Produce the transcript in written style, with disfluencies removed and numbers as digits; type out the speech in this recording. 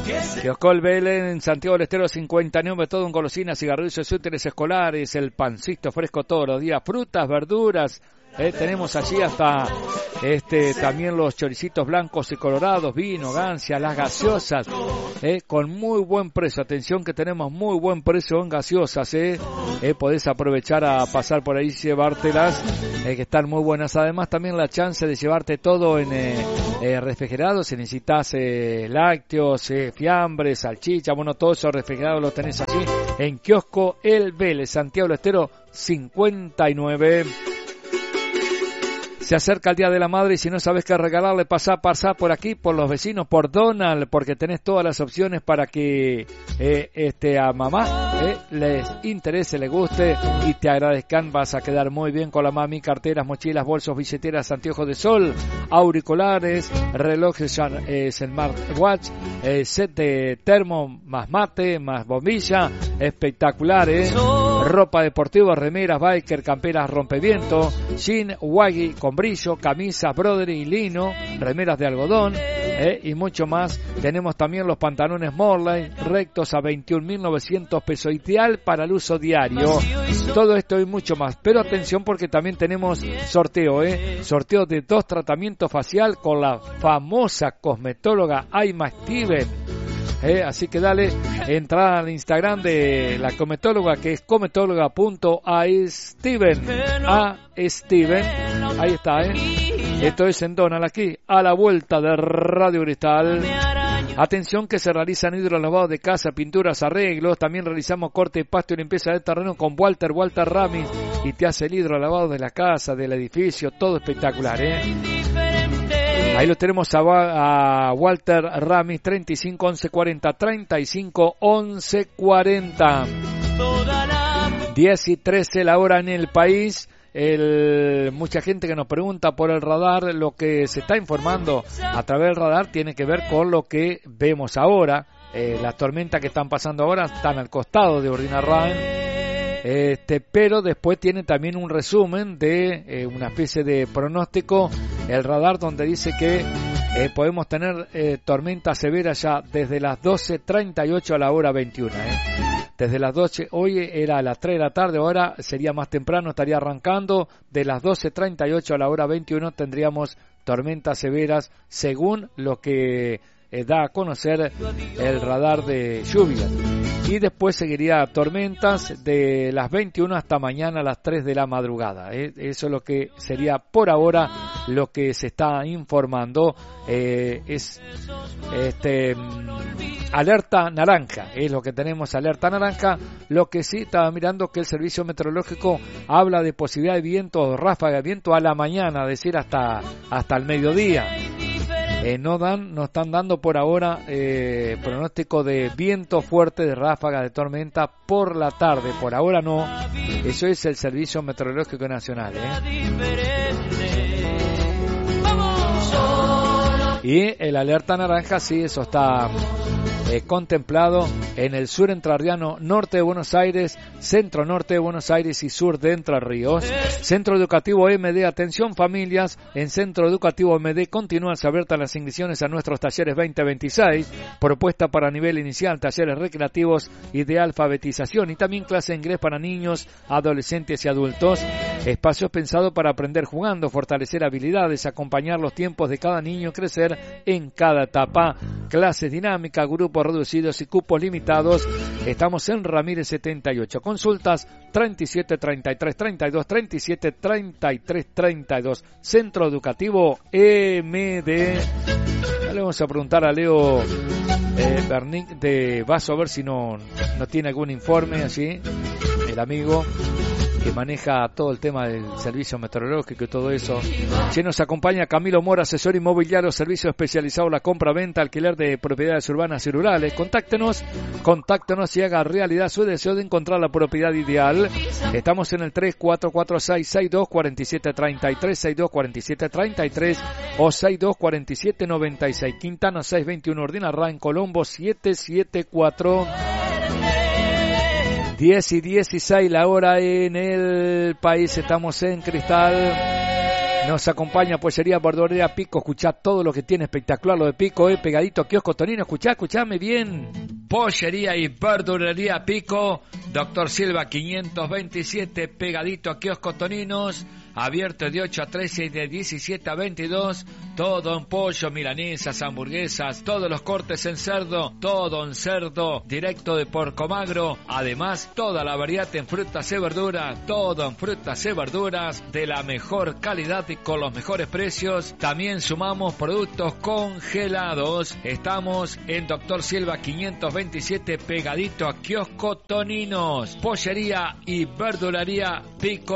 Kiosco El Vélez en Santiago del Estero, 59, todo en golosinas, cigarrillos, útiles escolares, el pancito fresco todos los días, frutas, verduras. Tenemos allí hasta también los choricitos blancos y colorados, vino, gancia, las gaseosas, con muy buen precio. Atención que tenemos muy buen precio en gaseosas, podés aprovechar a pasar por ahí y llevártelas, que están muy buenas. Además también la chance de llevarte todo en refrigerado, si necesitas lácteos, fiambres, salchicha, bueno, todo eso refrigerado lo tenés allí en Kiosco El Vélez, Santiago del Estero, 59. Se acerca el Día de la Madre y si no sabes qué regalarle, pasá por aquí, por los vecinos, por Donald, porque tenés todas las opciones para que a mamá les interese, le guste y te agradezcan. Vas a quedar muy bien con la mami: carteras, mochilas, bolsos, billeteras, anteojos de sol, auriculares, relojes smartwatch, set de termo, más mate, más bombilla, espectaculares, ropa deportiva, remeras, biker, camperas, rompeviento, jean, waggy con brillo, camisas, broderie y lino, remeras de algodón, y mucho más. Tenemos también los pantalones Morley, rectos a 21.900 pesos, ideal para el uso diario. Todo esto y mucho más. Pero atención porque también tenemos sorteo, sorteo de 2 tratamientos facial con la famosa cosmetóloga Aima Steven. Así que dale, entra al Instagram de la cosmetóloga, que es cometóloga.asteven. Steven, ahí está, Esto es en Donald, aquí, a la vuelta de Radio Cristal. Atención que se realizan hidrolavados de casa, pinturas, arreglos. También realizamos corte de pasto y limpieza de terreno con Walter Ramis. Y te hace el hidrolavado de la casa, del edificio, todo espectacular, Ahí lo tenemos a Walter Ramis, 35 11 40, 35 11 40. 10 y 13 la hora en el país. Mucha gente que nos pregunta por el radar. Lo que se está informando a través del radar tiene que ver con lo que vemos ahora. Las tormentas que están pasando ahora están al costado de Urdinarrain. Pero después tiene también un resumen de una especie de pronóstico, el radar, donde dice que podemos tener tormentas severas ya desde las 12:38 a la hora 21. Desde las 12, hoy era a las 3 de la tarde, ahora sería más temprano, estaría arrancando. De las 12:38 a la hora 21 tendríamos tormentas severas, según lo que da a conocer el radar de lluvias. Y después seguiría tormentas de las 21 hasta mañana a las 3 de la madrugada. Eso es lo que sería por ahora lo que se está informando. Es alerta naranja, es lo que tenemos, alerta naranja. Lo que sí estaba mirando que el servicio meteorológico habla de posibilidad de viento, ráfaga de viento a la mañana, es decir, hasta el mediodía. No están dando por ahora pronóstico de viento fuerte, de ráfaga, de tormenta por la tarde. Por ahora no. Eso es el Servicio Meteorológico Nacional. Y el alerta naranja, sí, eso está contemplado en el sur entrerriano, norte de Buenos Aires, centro norte de Buenos Aires y sur de Entre Ríos. Centro Educativo MD, atención familias, en Centro Educativo MD continúan abiertas las inscripciones a nuestros talleres 2026, propuesta para nivel inicial, talleres recreativos y de alfabetización, y también clase de inglés para niños, adolescentes y adultos. Espacios pensados para aprender jugando, fortalecer habilidades, acompañar los tiempos de cada niño, crecer en cada etapa. Clases dinámicas, grupos reducidos y cupos limitados. Estamos en Ramírez 78. Consultas 37 33 32 37 33 32. Centro Educativo MD. Le vamos a preguntar a Leo Bernic de Vaso a ver si no tiene algún informe así, el amigo que maneja todo el tema del servicio meteorológico y todo eso. Si nos acompaña Camilo Mora, asesor inmobiliario, servicio especializado en la compra, venta, alquiler de propiedades urbanas y rurales. Contáctenos y haga realidad su deseo de encontrar la propiedad ideal. Estamos en el 3446-624733, 624733 o 624796. Quintana 621, Urdinarrain, Colombo 774. 10 y 16 la hora en el país. Estamos en Cristal Nos acompaña Pollería Verdulería Pico. Escuchá todo lo que tiene espectacular lo de Pico, pegadito a Kiosco Tonino. Escuchame bien. Pollería y Verdulería Pico, Doctor Silva 527, pegadito a Kiosco Toninos. Abierto de 8 a 13 y de 17 a 22. Todo en pollo, milanesas, hamburguesas, todos los cortes en cerdo, todo en cerdo, directo de Porcomagro. Además, toda la variedad en frutas y verduras, todo en frutas y verduras de la mejor calidad y con los mejores precios. También sumamos productos congelados. Estamos en Doctor Silva 527, pegadito a Kiosco Toninos. Pollería y Verdulería Pico.